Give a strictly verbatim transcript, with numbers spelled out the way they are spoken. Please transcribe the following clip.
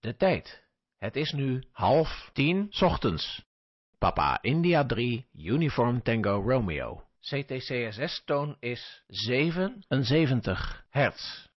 De tijd. Het is nu half tien 's ochtends. Papa India drie, Uniform Tango Romeo. C T C S S-toon is zevenenzeventig hertz.